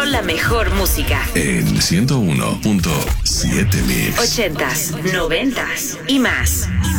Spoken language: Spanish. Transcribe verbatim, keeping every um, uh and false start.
Con la mejor música. En ciento uno punto siete Mix. Ochentas, noventas y más.